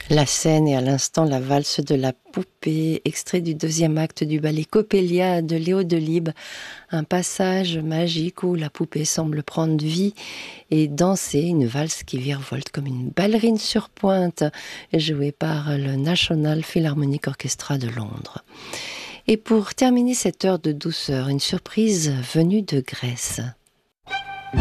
La scène et à l'instant la valse de la poupée, extrait du deuxième acte du ballet Coppelia de Léo Delibes, un passage magique où la poupée semble prendre vie et danser une valse qui virevolte comme une ballerine sur pointe, jouée par le National Philharmonic Orchestra de Londres. Et pour terminer cette heure de douceur, une surprise venue de Grèce.